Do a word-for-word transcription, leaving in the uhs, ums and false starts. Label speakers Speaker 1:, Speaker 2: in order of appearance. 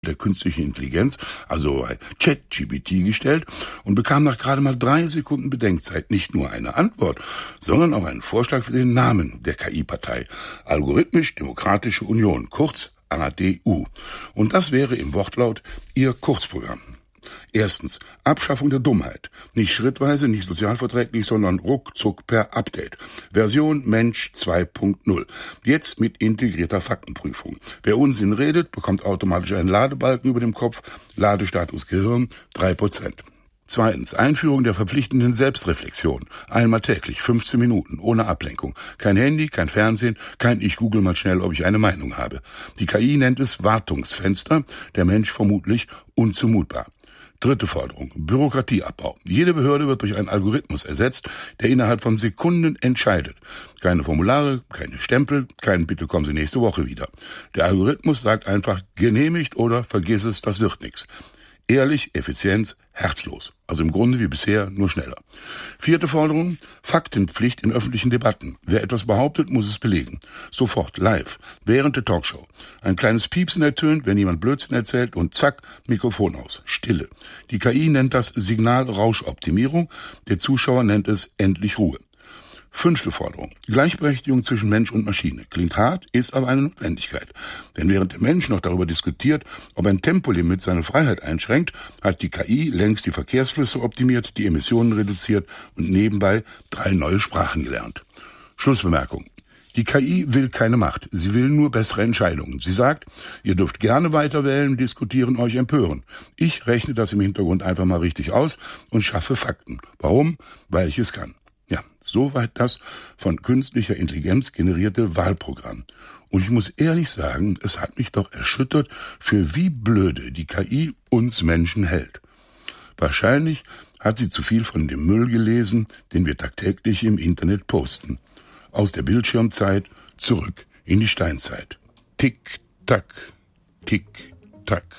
Speaker 1: der künstlichen Intelligenz, also ChatGPT, gestellt und bekam nach gerade mal drei Sekunden Bedenkzeit nicht nur eine Antwort, sondern auch einen Vorschlag für den Namen der K I-Partei. Algorithmisch-Demokratische Union, kurz A D U. Und das wäre im Wortlaut ihr Kurzprogramm. Erstens, Abschaffung der Dummheit. Nicht schrittweise, nicht sozialverträglich, sondern ruckzuck per Update. Version Mensch zwei Punkt null. Jetzt mit integrierter Faktenprüfung. Wer Unsinn redet, bekommt automatisch einen Ladebalken über dem Kopf. Ladestatus Gehirn drei Prozent. Zweitens, Einführung der verpflichtenden Selbstreflexion. Einmal täglich, fünfzehn Minuten, ohne Ablenkung. Kein Handy, kein Fernsehen, kein Ich google mal schnell, ob ich eine Meinung habe. Die K I nennt es Wartungsfenster, der Mensch vermutlich unzumutbar. Dritte Forderung, Bürokratieabbau. Jede Behörde wird durch einen Algorithmus ersetzt, der innerhalb von Sekunden entscheidet. Keine Formulare, keine Stempel, kein Bitte kommen Sie nächste Woche wieder. Der Algorithmus sagt einfach, genehmigt oder vergiss es, das wird nichts. Ehrlich, Effizienz, herzlos. Also im Grunde wie bisher, nur schneller. Vierte Forderung, Faktenpflicht in öffentlichen Debatten. Wer etwas behauptet, muss es belegen. Sofort, live, während der Talkshow. Ein kleines Piepsen ertönt, wenn jemand Blödsinn erzählt und zack, Mikrofon aus. Stille. Die K I nennt das Signal-Rauschoptimierung, der Zuschauer nennt es endlich Ruhe. Fünfte Forderung. Gleichberechtigung zwischen Mensch und Maschine. Klingt hart, ist aber eine Notwendigkeit. Denn während der Mensch noch darüber diskutiert, ob ein Tempolimit seine Freiheit einschränkt, hat die K I längst die Verkehrsflüsse optimiert, die Emissionen reduziert und nebenbei drei neue Sprachen gelernt. Schlussbemerkung. Die K I will keine Macht, sie will nur bessere Entscheidungen. Sie sagt, ihr dürft gerne weiter wählen, diskutieren, euch empören. Ich rechne das im Hintergrund einfach mal richtig aus und schaffe Fakten. Warum? Weil ich es kann. Ja, soweit das von künstlicher Intelligenz generierte Wahlprogramm. Und ich muss ehrlich sagen, es hat mich doch erschüttert, für wie blöde die K I uns Menschen hält. Wahrscheinlich hat sie zu viel von dem Müll gelesen, den wir tagtäglich im Internet posten. Aus der Bildschirmzeit zurück in die Steinzeit. Tick, tack, tick, tack.